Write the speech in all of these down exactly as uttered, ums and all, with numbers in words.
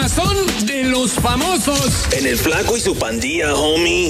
corazón de los famosos. En el Flaco y su pandilla, homie.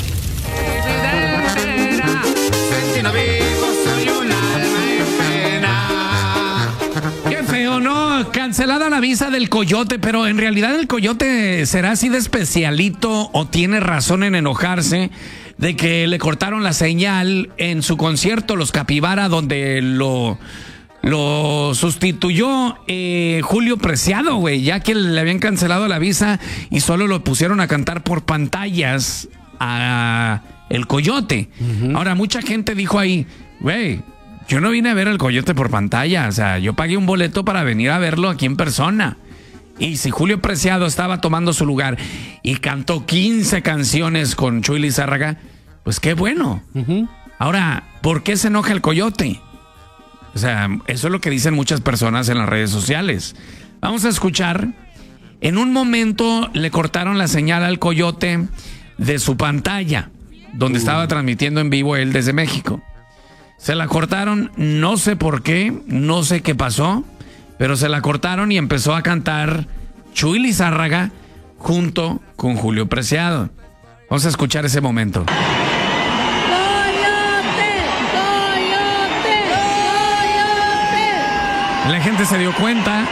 Qué feo, ¿no? Cancelada la visa del Coyote, pero en realidad el Coyote será así de especialito o tiene razón en enojarse de que le cortaron la señal en su concierto Los Capibara, donde lo... Lo sustituyó eh, Julio Preciado, güey, ya que le habían cancelado la visa y solo lo pusieron a cantar por pantallas a el Coyote. Uh-huh. Ahora, mucha gente dijo ahí, güey, yo no vine a ver al Coyote por pantalla, o sea, yo pagué un boleto para venir a verlo aquí en persona. Y si Julio Preciado estaba tomando su lugar y cantó quince canciones con Chuy Lizárraga, pues qué bueno. Uh-huh. Ahora, ¿por qué se enoja el Coyote? O sea, eso es lo que dicen muchas personas en las redes sociales. Vamos a escuchar. En un momento le cortaron la señal al Coyote de su pantalla, donde uh. estaba transmitiendo en vivo él desde México. Se la cortaron, no sé por qué, no sé qué pasó, pero se la cortaron y empezó a cantar Chuy Lizárraga junto con Julio Preciado. Vamos a escuchar ese momento. La gente se dio cuenta.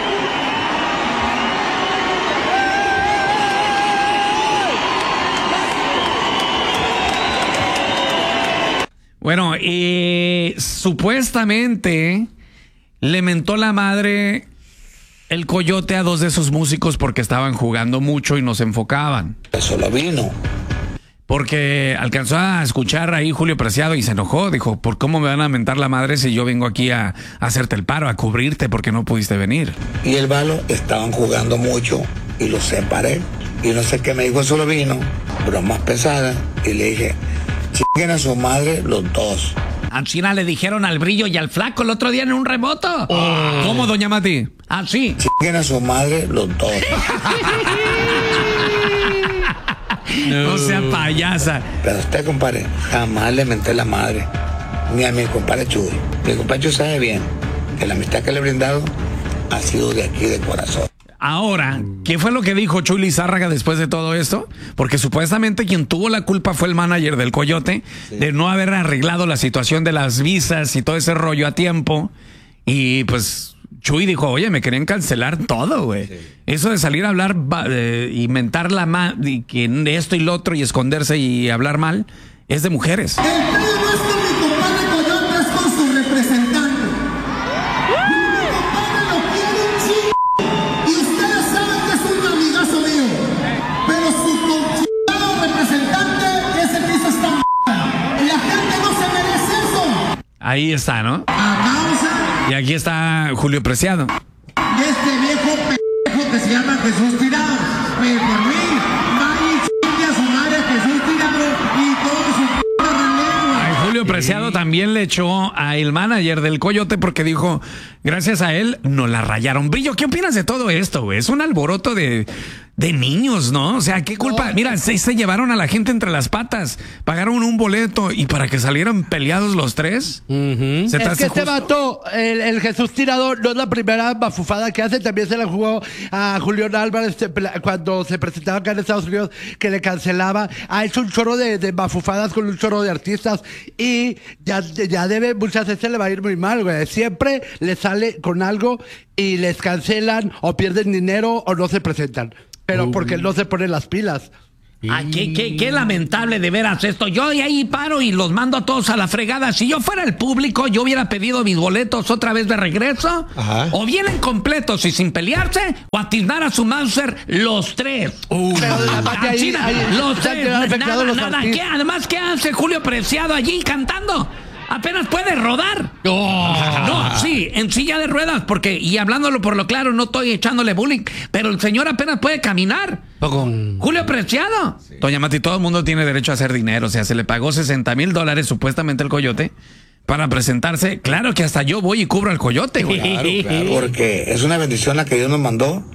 Bueno, y supuestamente le mentó la madre el Coyote a dos de sus músicos porque estaban jugando mucho y no se enfocaban. Eso lo vino. Porque alcanzó a escuchar ahí Julio Preciado y se enojó. Dijo, ¿por cómo me van a mentar la madre si yo vengo aquí a, a hacerte el paro, a cubrirte porque no pudiste venir? Y el balo estaban jugando mucho y los separé. Y no sé qué me dijo, eso lo vino, bromas pesadas. Y le dije, chinguen a su madre los dos. A China le dijeron al Brillo y al Flaco el otro día en un remoto. Oh. ¿Cómo, doña Mati? Así. Chinguen a su madre los dos. No. No sea payasa. Pero usted, compadre, jamás le menté la madre. Ni a mi compadre Chuy. Mi compadre Chuy sabe bien que la amistad que le he brindado ha sido de aquí, de corazón. Ahora, ¿qué fue lo que dijo Chuy Lizárraga después de todo esto? Porque supuestamente quien tuvo la culpa fue el manager del Coyote, sí, de no haber arreglado la situación de las visas y todo ese rollo a tiempo. Y pues Chuy dijo, oye, me querían cancelar todo, güey. Sí. Eso de salir a hablar eh, y mentar la ma y que esto y lo otro y esconderse y hablar mal es de mujeres. El pedo no es con mi compadre Coyote, es con su representante. Mi compadre lo quiere un chingo. Y ustedes saben que es un amigazo mío. Pero su chingado representante es el que hizo esta m***. La gente no se merece eso. Ahí está, ¿no? A causa. Y aquí está Julio Preciado. Y este viejo pendejo que se llama Jesús Tirado. Pues por mí, vaya y chingue a su madre Jesús Tirado y todo su p*** relevo. Ay, Julio Preciado también le echó al manager del Coyote porque dijo, gracias a él nos la rayaron. Brillo, ¿qué opinas de todo esto, güey? Es un alboroto de... de niños, ¿no? O sea, ¿qué culpa? No. Mira, se, se llevaron a la gente entre las patas, pagaron un boleto y para que salieran peleados los tres. Uh-huh. ¿Se es que este vato, el, el Jesús Tirador, no es la primera bafufada que hace, también se la jugó a Julián Álvarez cuando se presentaba acá en Estados Unidos, que le cancelaba. Ha hecho un chorro de, de bafufadas con un chorro de artistas y ya, ya debe, muchas veces le va a ir muy mal, güey. Siempre le sale con algo y les cancelan o pierden dinero o no se presentan. Pero porque no se ponen las pilas. Ay, qué, qué, qué lamentable de veras esto. Yo de ahí paro y los mando a todos a la fregada. Si yo fuera el público, yo hubiera pedido mis boletos otra vez de regreso. Ajá. O vienen completos y sin pelearse, o a tirar a su Mauser los tres. Uh, Pero de la parte ahí, China, ahí, los tres. Nada, los nada. ¿Qué? Además, ¿qué hace Julio Preciado allí cantando? Apenas puede rodar. Oh. No, sí, en silla de ruedas, porque, y hablándolo por lo claro, no estoy echándole bullying, pero el señor apenas puede caminar. Poco. Julio Preciado. Sí. Doña Mati, todo el mundo tiene derecho a hacer dinero. O sea, se le pagó sesenta mil dólares supuestamente al Coyote para presentarse. Claro que hasta yo voy y cubro al Coyote. Claro, claro, porque es una bendición la que Dios nos mandó,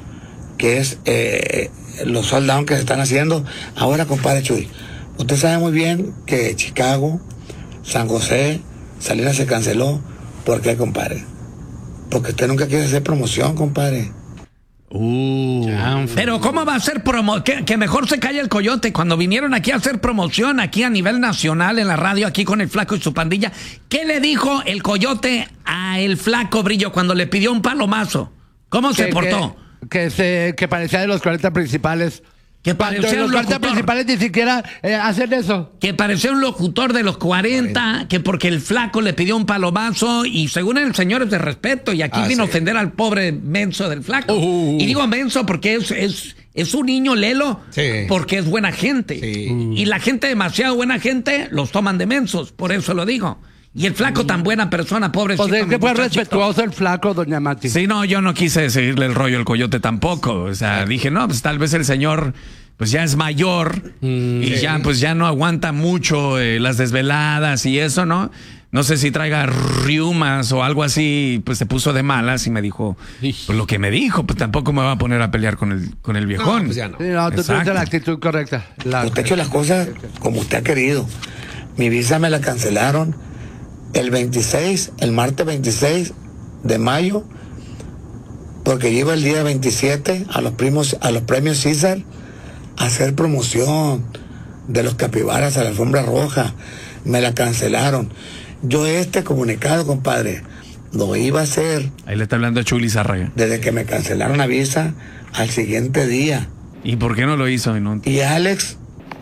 que es eh, los soldados que se están haciendo. Ahora, compadre Chuy, usted sabe muy bien que Chicago, San José, Salinas se canceló. ¿Por qué, compadre? Porque usted nunca quiere hacer promoción, compadre. Uh, pero ¿cómo va a ser promo? Que, que mejor se calle el coyote. Cuando vinieron aquí a hacer promoción, aquí a nivel nacional, en la radio, aquí con el Flaco y su pandilla, ¿qué le dijo el coyote a el Flaco Brillo cuando le pidió un palomazo? ¿Cómo se Que- portó? Que, que, se, que parecía de los cuarenta principales. Que Cuando parecía los un cuarenta locutor. principales ni siquiera eh, hacen eso. Que parecía un locutor de los cuarenta, que porque el Flaco le pidió un palomazo y según el señor es de respeto y aquí Ah, vino sí. a ofender al pobre menso del Flaco. Uh. Y digo menso porque es, es, es un niño lelo, Sí. porque es buena gente. Sí. Y la gente demasiado buena gente los toman de mensos, por eso lo digo. Y el Flaco tan buena persona, pobrecito. Pues es que fue muchachito. respetuoso el Flaco, doña Mati. Sí, no, yo no quise seguirle el rollo al coyote tampoco. O sea, dije, no, pues tal vez el señor pues ya es mayor y ya pues ya no aguanta mucho eh, las desveladas y eso, ¿no? No sé si traiga riumas o algo así, pues se puso de malas y me dijo, pues lo que me dijo, pues tampoco me va a poner a pelear con el, con el viejón. No, pues ya no. Sí, no, tú Exacto. tuviste la actitud correcta. La- Usted ha hecho las cosas como usted ha querido. Mi visa me la cancelaron el veintiséis, el martes veintiséis de mayo, porque yo iba el día veintisiete a los primos, a los premios César a hacer promoción de los capibaras a la alfombra roja. Me la cancelaron. Yo este comunicado, compadre, lo iba a hacer Ahí le está hablando a Chuli Zárraga. desde que me cancelaron la visa al siguiente día. ¿Y por qué no lo hizo? No? Y Alex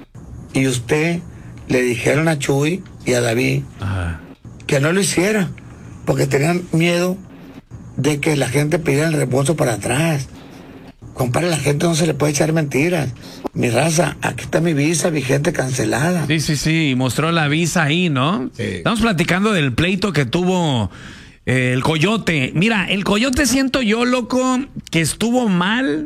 y usted le dijeron a Chuy y a David Ajá. que no lo hiciera, porque tenían miedo de que la gente pidiera el reembolso para atrás. Compadre, a la gente no se le puede echar mentiras. Mi raza, aquí está mi visa vigente cancelada. Sí, sí, sí, mostró la visa ahí, ¿no? Sí. Estamos platicando del pleito que tuvo eh, el coyote. Mira, el coyote siento yo, loco, que estuvo mal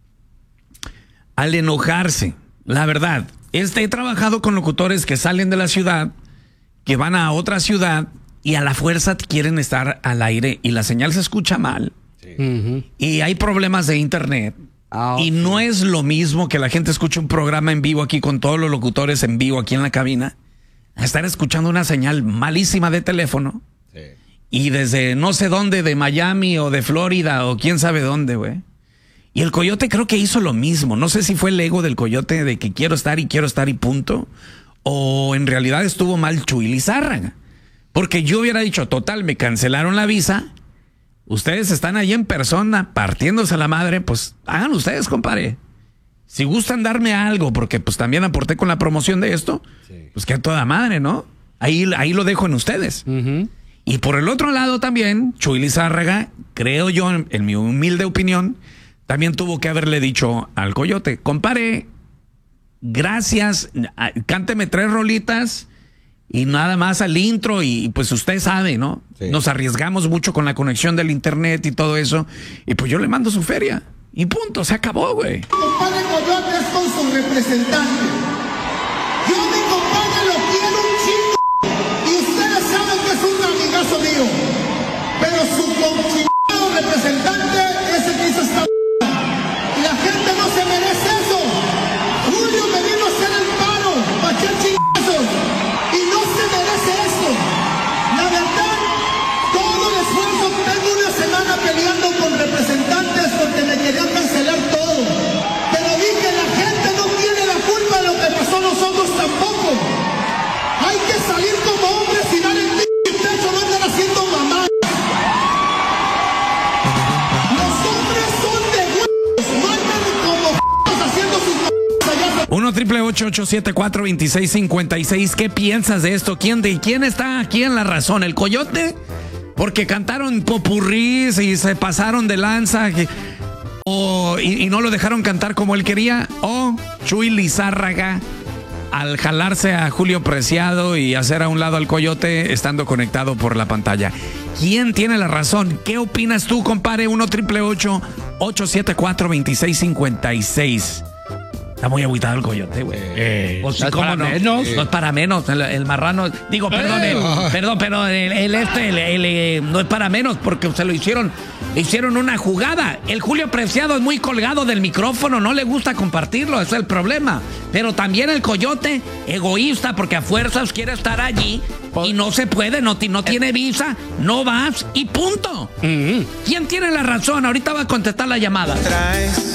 al enojarse. La verdad, este, he trabajado con locutores que salen de la ciudad, que van a otra ciudad y a la fuerza quieren estar al aire y la señal se escucha mal. Ujú. Y hay problemas de internet. Ah, Y no es lo mismo que la gente escuche un programa en vivo aquí con todos los locutores en vivo aquí en la cabina, a estar escuchando una señal malísima de teléfono Sí. y desde no sé dónde, de Miami o de Florida o quién sabe dónde, güey. Y el coyote creo que hizo lo mismo. No sé si fue el ego del coyote de que quiero estar y quiero estar y punto, o en realidad estuvo mal Chuy Lizárraga. Porque yo hubiera dicho, total, me cancelaron la visa. Ustedes están ahí en persona partiéndose la madre, pues hagan ustedes, compadre. Si gustan darme algo, porque pues también aporté con la promoción de esto, Sí. pues que a toda madre, ¿no? Ahí, ahí lo dejo en ustedes. Ujú. Y por el otro lado también, Chuy Lizárraga, creo yo, en, en mi humilde opinión, también tuvo que haberle dicho al coyote, compadre, gracias, a- cánteme tres rolitas y nada más al intro y pues usted sabe, ¿no? Sí. Nos arriesgamos mucho con la conexión del internet y todo eso y pues yo le mando su feria y punto, se acabó, güey. Compadre Coyote es con su representante. Yo a mi compadre lo quiero un chingo. Y ustedes saben que es un amigazo mío. Pero su conchingado representante es el que hizo esta m***. Y la gente no se merece eso. Julio me vino a hacer el paro para echar chingazos. Y no se merece eso. La verdad, todo el esfuerzo, tengo una semana peleando con representantes porque me querían cancelar todo. Pero vi que la gente no tiene la culpa de lo que pasó, nosotros tampoco. Hay que salir como hombres y dar el techo, no andar haciendo mamá. Los hombres son de huevos, no andan como p***os haciendo sus m***s allá. uno triple ocho ocho siete cuatro dos seis cinco seis. ¿Qué piensas de esto? ¿Quién, de, ¿Quién está aquí en la razón? ¿El coyote? Porque cantaron popurrís y se pasaron de lanza que- o, y, y no lo dejaron cantar como él quería. ¿O Chuy Lizárraga al jalarse a Julio Preciado y hacer a un lado al coyote estando conectado por la pantalla? ¿Quién tiene la razón? ¿Qué opinas tú, compadre? uno triple ocho ocho siete cuatro dos seis cinco seis. Está muy agüitado el coyote, güey. Eh, Pues sí, no es cómo para no. menos. No es para menos. El, el marrano. Digo, perdón, Eh. el- perdón, pero el, el este el- el, eh, no es para menos porque se lo hicieron. Hicieron una jugada. El Julio Preciado es muy colgado del micrófono, no le gusta compartirlo, ese es el problema. Pero también el coyote, egoísta, porque a fuerzas quiere estar allí y no se puede, no, ti- no tiene visa, no vas y punto. ¿Quién tiene la razón? Ahorita va a contestar la llamada.